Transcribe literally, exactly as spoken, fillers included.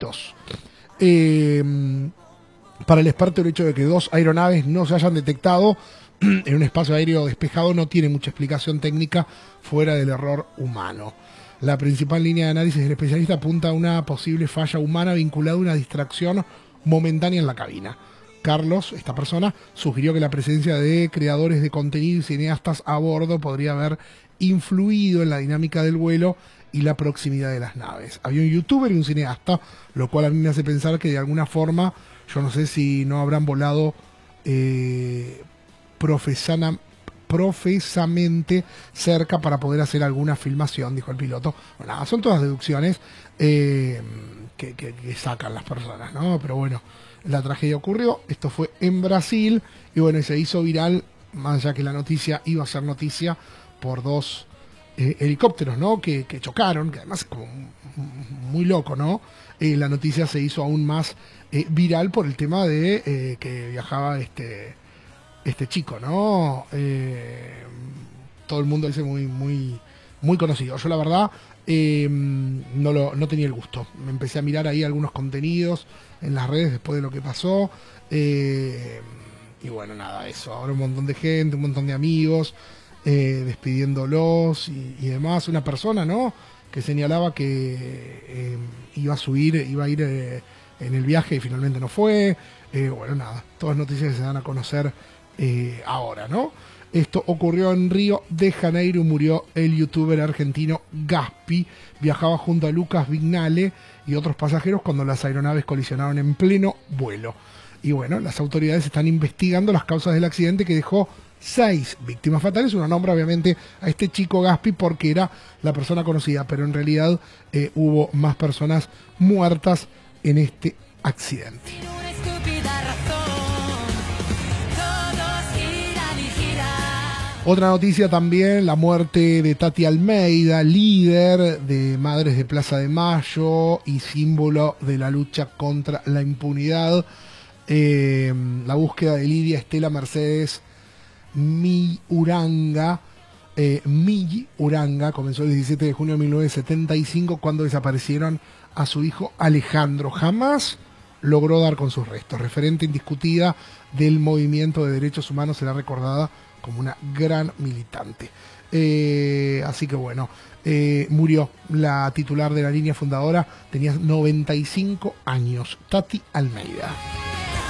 dos. Eh, para el experto, el hecho de que dos aeronaves no se hayan detectado en un espacio aéreo despejado no tiene mucha explicación técnica fuera del error humano. La principal línea de análisis del especialista apunta a una posible falla humana vinculada a una distracción momentánea en la cabina. Carlos, esta persona, sugirió que la presencia de creadores de contenido y cineastas a bordo podría haber influido en la dinámica del vuelo y la proximidad de las naves. Había un youtuber y un cineasta, lo cual a mí me hace pensar que de alguna forma, yo no sé si no habrán volado eh, profesana, profesamente cerca para poder hacer alguna filmación, dijo el piloto. Bueno, nada, son todas deducciones eh, que, que, que sacan las personas, ¿no? Pero bueno, la tragedia ocurrió, esto fue en Brasil, y bueno, se hizo viral, más allá que la noticia iba a ser noticia por dos eh, helicópteros, ¿no? Que, que chocaron, que además es como muy loco, ¿no? Eh, la noticia se hizo aún más eh, viral por el tema de eh, que viajaba este, este chico, ¿no? Eh, todo el mundo dice muy, muy, muy conocido. Yo la verdad eh, no, lo, no tenía el gusto. Me empecé a mirar ahí algunos contenidos en las redes después de lo que pasó. Eh, y bueno, nada, eso. Ahora un montón de gente, un montón de amigos eh, despidiéndolos y, y demás. Una persona, ¿no? Que señalaba que eh, iba a subir, iba a ir eh, en el viaje y finalmente no fue. Eh, bueno, nada, todas noticias que se dan a conocer eh, ahora, ¿no? Esto ocurrió en Río de Janeiro y murió el youtuber argentino Gaspi. Viajaba junto a Lucas Vignale y otros pasajeros cuando las aeronaves colisionaron en pleno vuelo. Y bueno, las autoridades están investigando las causas del accidente que dejó seis víctimas fatales. Uno nombra obviamente a este chico Gaspi porque era la persona conocida, pero en realidad eh, hubo más personas muertas en este accidente. Otra noticia también, la muerte de Tati Almeida, líder de Madres de Plaza de Mayo y símbolo de la lucha contra la impunidad. Eh, la búsqueda de Lidia Estela Mercedes Miuranga, eh, Miuranga comenzó el diecisiete de junio de mil novecientos setenta y cinco cuando desaparecieron a su hijo Alejandro. Jamás logró dar con sus restos. Referente indiscutida del movimiento de derechos humanos, será recordada como una gran militante. Eh, así que bueno, eh, murió la titular de la línea fundadora, tenía noventa y cinco años, Tati Almeida.